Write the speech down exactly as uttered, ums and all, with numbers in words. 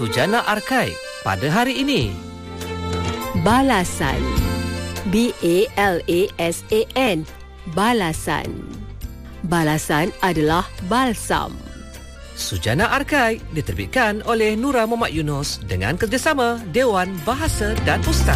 Sujana Arkai pada hari ini. Balasan. B A L A S A N. Balasan. Balasan adalah balsam. Sujana Arkai diterbitkan oleh Nura Muhammad Yunus dengan kerjasama Dewan Bahasa dan Pustaka.